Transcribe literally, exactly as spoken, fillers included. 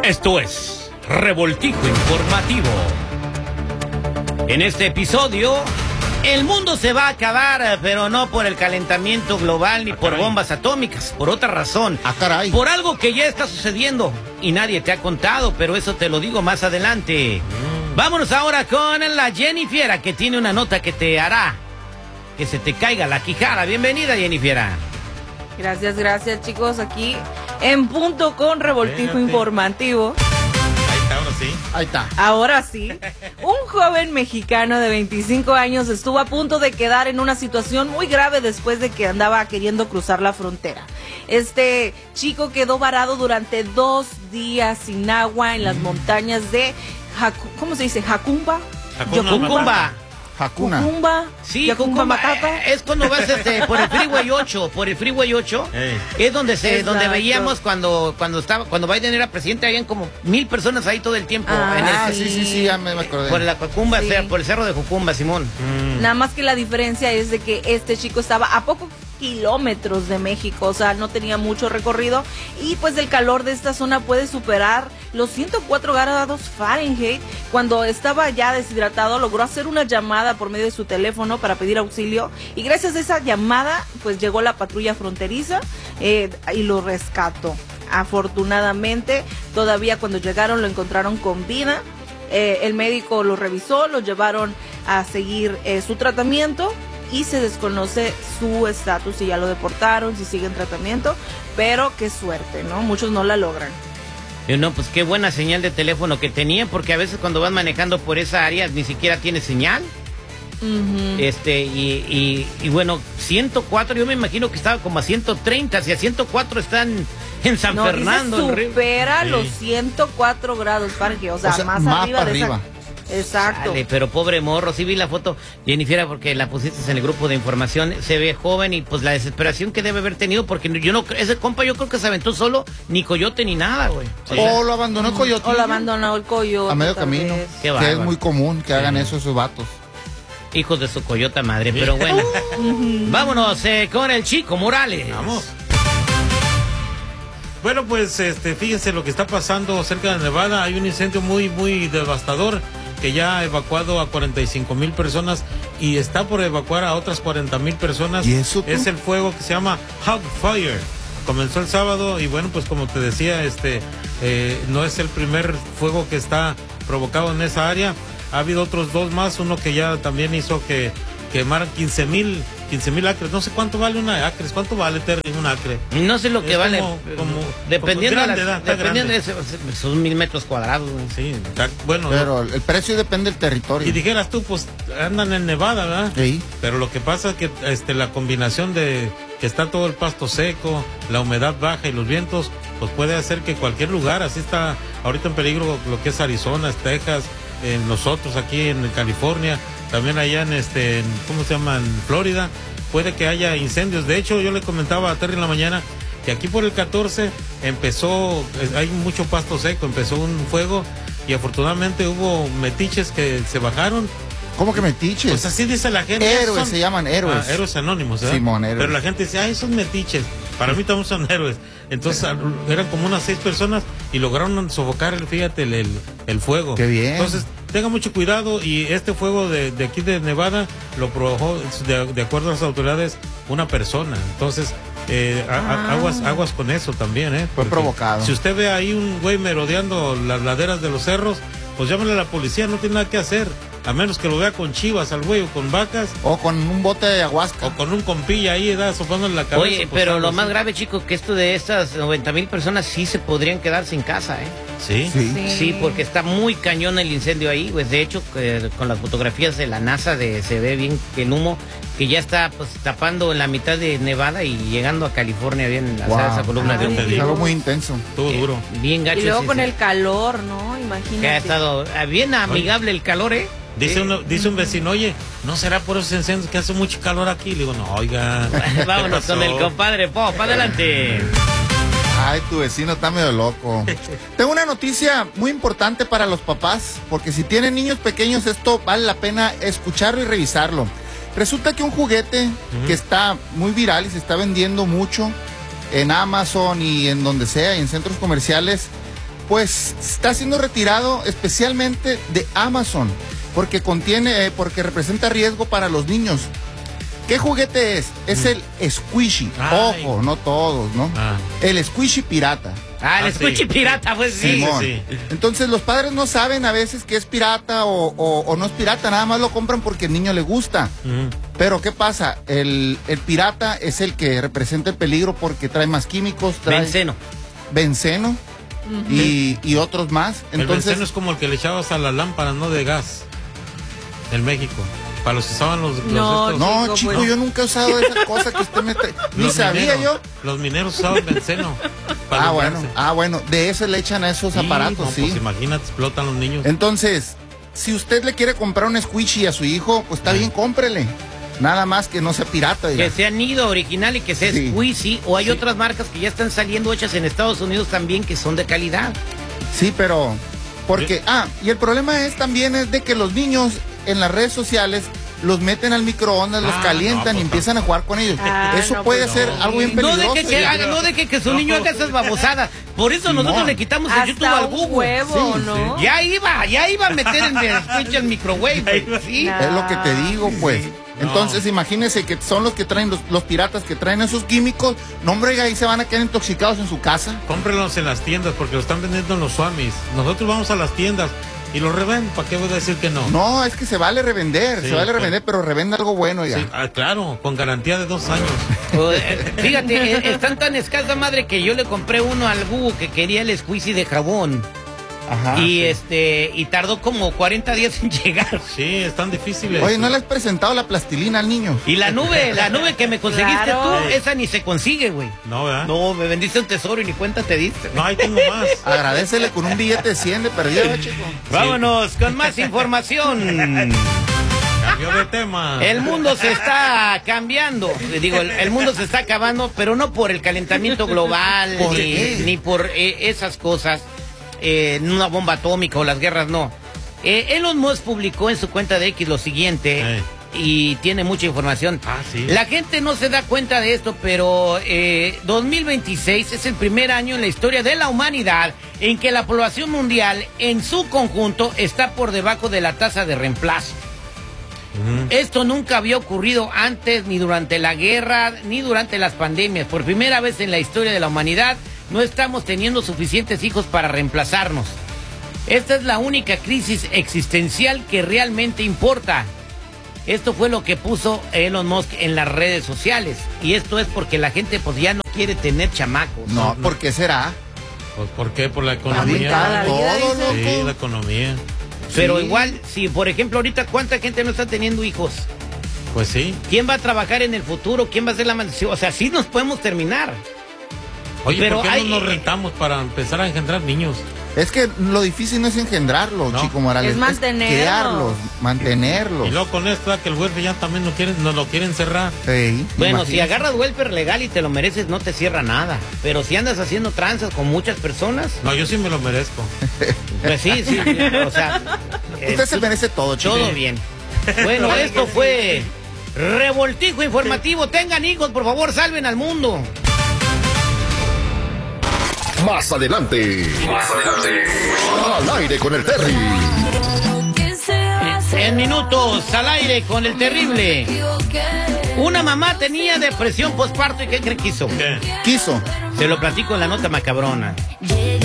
Esto es Revoltijo Informativo. En este episodio, el mundo se va a acabar, pero no por el calentamiento global ni ah, por bombas atómicas, por otra razón. Ah, caray. Por algo que ya está sucediendo y nadie te ha contado, pero eso te lo digo más adelante. Mm. Vámonos ahora con la Jennifiera, que tiene una nota que te hará que se te caiga la quijada. Bienvenida, Jennifiera. Gracias, gracias, chicos. Aquí en punto con Revoltijo Véngate. Informativo. Ahí está, ahora sí. Ahí está. Ahora sí. Un joven mexicano de veinticinco años estuvo a punto de quedar en una situación muy grave después de que andaba queriendo cruzar la frontera. Este chico quedó varado durante dos días sin agua en las mm. montañas de, Jacu ¿cómo se dice? Jacumba. Jacumba. Hakuna. Jacumba. Sí, Jacumba Matata. Es cuando vas este, por el Freeway ocho, por el Freeway ocho, hey. Es donde se, Exacto. donde veíamos cuando, cuando estaba, cuando Biden era presidente, habían como mil personas ahí todo el tiempo. Ah, en el, ah sí, sí, sí, ya me acordé. Por la Jacumba, sí. Por el cerro de Jacumba, Simón. Mm. Nada más que la diferencia es de que este chico estaba a poco kilómetros de México, o sea, no tenía mucho recorrido y pues el calor de esta zona puede superar los ciento cuatro grados Fahrenheit. Cuando estaba ya deshidratado, logró hacer una llamada por medio de su teléfono para pedir auxilio y gracias a esa llamada pues llegó la patrulla fronteriza eh, y lo rescató. Afortunadamente, todavía cuando llegaron lo encontraron con vida. Eh, el médico lo revisó, lo llevaron a seguir eh, su tratamiento y se desconoce su estatus, si ya lo deportaron, si sigue en tratamiento, pero qué suerte, ¿no? Muchos no la logran. Yo no, pues qué buena señal de teléfono que tenía, porque a veces cuando vas manejando por esa área ni siquiera tiene señal. Uh-huh. Este, y, y, y bueno, ciento cuatro, yo me imagino que estaba como a ciento treinta, si a ciento cuatro están en San no, Fernando. Dice, supera sí. los ciento cuatro grados Fahrenheit, o sea, o sea más, más arriba de arriba. esa... Exacto. Dale, pero pobre morro, sí vi la foto, Jennifer, porque la pusiste en el grupo de información, se ve joven y pues la desesperación que debe haber tenido, porque yo no, ese compa yo creo que se aventó solo, ni coyote ni nada, güey. Sí. O lo abandonó el coyote. O lo abandonó el coyote. A medio camino. Qué que es muy común que sí. hagan eso esos vatos. Hijos de su coyota madre, pero bueno. Uh-huh. Vámonos eh, con el Chico Morales. Vamos. Bueno, pues este, fíjense lo que está pasando cerca de Nevada. Hay un incendio muy, muy devastador que ya ha evacuado a cuarenta y cinco mil personas y está por evacuar a otras cuarenta mil personas. ¿Y eso, es el fuego que se llama Hog Fire. Comenzó el sábado y bueno, pues como te decía, este eh, no es el primer fuego que está provocado en esa área. Ha habido otros dos más, uno que ya también hizo que quemaran quince mil acres. No sé cuánto vale una acre, ¿cuánto vale, Terry, un acre? No sé lo que es vale, como, como, dependiendo, como grande, de, las, dependiendo de ese, son mil metros cuadrados. Sí, está, bueno. Pero ¿no? El precio depende del territorio. Y dijeras tú, pues andan en Nevada, ¿verdad? Sí. Pero lo que pasa es que este, la combinación de que está todo el pasto seco, la humedad baja y los vientos, pues puede hacer que cualquier lugar, así está ahorita en peligro lo que es Arizona, Texas, en nosotros aquí en California, también allá en este, en, ¿cómo se llama? En Florida, puede que haya incendios. De hecho, yo le comentaba a Terry en la mañana que aquí por el catorce empezó, hay mucho pasto seco, empezó un fuego y afortunadamente hubo metiches que se bajaron. ¿Cómo que metiches? Pues así dice la gente. Héroes, son... se llaman héroes. Ah, héroes anónimos, ¿verdad? Simón, héroes. Pero la gente dice, ay, son metiches. Para mí también son héroes. Entonces eran como unas seis personas y lograron sofocar, el, fíjate, el, el, el fuego. Qué bien. Entonces, tenga mucho cuidado y este fuego de, de aquí de Nevada lo provocó, de, de acuerdo a las autoridades, una persona. Entonces, eh, ah. a, aguas, aguas con eso también, ¿eh? Fue provocado. Si usted ve ahí un güey merodeando las laderas de los cerros, pues llámale a la policía, no tiene nada que hacer. A menos que lo vea con chivas al güey o con vacas. O con un bote de ayahuasca. O con un compilla ahí, da, soplándole la cabeza. Oye, pero lo así. Más grave, chico, que esto de estas noventa mil personas sí se podrían quedar sin casa, ¿eh? ¿Sí? Sí. Sí, sí porque está muy cañón el incendio ahí. Pues de hecho, eh, con las fotografías de la NASA de, se ve bien el humo que ya está pues tapando en la mitad de Nevada y llegando a California bien, wow. O sea, esa columna Ay, de un algo muy intenso. Todo eh, duro. Bien gacho. Y luego sí, con sí. el calor, ¿no? Imagínate. Que ha estado bien amigable Oye. El calor, ¿eh? Dice, uno, dice un vecino, oye, ¿no será por esos incendios que hace mucho calor aquí? Le digo, no, oiga. Vámonos con el compadre Pop, adelante. Ay, tu vecino está medio loco. Tengo una noticia muy importante para los papás, porque si tienen niños pequeños esto vale la pena escucharlo y revisarlo. Resulta que un juguete uh-huh. que está muy viral y se está vendiendo mucho en Amazon y en donde sea, y en centros comerciales, pues está siendo retirado especialmente de Amazon porque contiene, eh, porque representa riesgo para los niños. ¿Qué juguete es? Es el Squishy. Ay. Ojo, no todos, ¿no? Ah. El Squishy pirata. Ah, el Ah, Squishy sí. pirata, pues sí. Simón. sí. Entonces los padres no saben a veces que es pirata o, o, o no es pirata, nada más lo compran porque el niño le gusta. Ujú. Pero ¿qué pasa? El, el pirata es el que representa el peligro porque trae más químicos, trae Benceno. benceno y, y otros más. El Entonces, benceno es como el que le echabas a las lámparas, ¿no? De gas. En México. Para los que usaban los... los No, estos- no, Chico, chico, pues. yo nunca he usado esa cosa que usted me trae. Ni los sabía mineros, yo. Los mineros usaban benceno. para Ah, bueno, alumbrarse. ah, bueno, de eso le echan a esos Sí, aparatos, no, sí. Pues imagínate, explotan los niños. Entonces, si usted le quiere comprar un Squishy a su hijo, pues está bien, cómprele. Nada más que no sea pirata. Que diga. sea nido original y que sea Sí. Squishy. O hay Sí. otras marcas que ya están saliendo hechas en Estados Unidos también que son de calidad. Sí, pero porque ah, y el problema es también es de que los niños en las redes sociales los meten al microondas, los Ah, calientan no, pues, y empiezan a jugar con ellos. Ah, Eso no, puede pues, ser no. algo bien No peligroso. deje que, ya. haga, no deje que su No. niño haga esas babosadas. Por eso Simón. nosotros le quitamos el YouTube al Hasta un Google. huevo, Sí, ¿no? Ya iba, ya iba a meter en el Squishy al microwave, güey. Sí. Nah. Es lo que te digo, pues. No. Entonces, imagínense que son los que traen, los, los piratas que traen esos químicos. No, hombre, ahí se van a quedar intoxicados en su casa. Cómprenlos en las tiendas porque los están vendiendo en los Swamis. Nosotros vamos a las tiendas y los revenden. ¿Para qué voy a decir que no? No, es que se vale revender, Sí, se vale pues. revender, pero revende algo bueno ya. Sí, ah, claro, con garantía de dos años. O, eh, Fíjate, eh, están tan escasa madre que yo le compré uno al Google que quería el Squishy de jabón. Ajá. y este y tardó como cuarenta días en llegar. Sí, están difíciles. Oye, ¿no le has presentado la plastilina al niño? Y la nube, la nube que me conseguiste Claro. tú, esa ni se consigue, güey. No, ¿verdad? No, me vendiste un tesoro y ni cuenta te diste. No, ahí tengo más. Agradecele con un billete de cien de perdido, ¿eh, chico. Vámonos con más información. Cambió de tema. El mundo se está cambiando, digo, el, el mundo se está acabando, pero no por el calentamiento global, ¿Por ni, qué? ni por eh, esas cosas, eh, una bomba atómica o las guerras, no. Eh, Elon Musk publicó en su cuenta de X lo siguiente, Eh. y tiene mucha información. Ah, sí. La gente no se da cuenta de esto, pero eh, dos mil veintiséis es el primer año en la historia de la humanidad en que la población mundial en su conjunto está por debajo de la tasa de reemplazo. Ujú. Esto nunca había ocurrido antes, ni durante la guerra, ni durante las pandemias. Por primera vez en la historia de la humanidad, no estamos teniendo suficientes hijos para reemplazarnos. Esta es la única crisis existencial que realmente importa. Esto fue lo que puso Elon Musk en las redes sociales. Y esto es porque la gente pues ya no quiere tener chamacos. No, ¿por qué será? Pues, ¿por qué? Por la Está bien economía. caro la vida, todo, dice. loco. Sí, la economía. Pero Sí. igual, si por ejemplo ahorita cuánta gente no está teniendo hijos, Pues sí. ¿quién va a trabajar en el futuro? ¿Quién va a hacer la maldición? O sea, sí nos podemos terminar. Oye, Pero ¿por qué hay- no nos rentamos para empezar a engendrar niños? Es que lo difícil no es engendrarlos, No. Chico Morales. Es mantenerlos. criarlos, mantenerlos. Y luego con esto, ¿verdad? Que el welfare ya también lo quieren, nos lo quieren cerrar. Ey, Bueno, si imagínate. agarras welfare legal y te lo mereces, no te cierra nada. Pero si andas haciendo tranzas con muchas personas, No, yo sí me lo merezco. pues sí, sí, sí, o sea, eh, Usted se merece todo, Chico. todo bien. Bueno, esto fue Revoltijo Informativo. Tengan hijos, por favor, salven al mundo. Más adelante. Más adelante. Al aire con el Terry. En minutos, al aire con el terrible. Una mamá tenía depresión postparto y ¿qué cree que hizo? ¿Qué? Quiso. Se lo platico en la nota macabrona.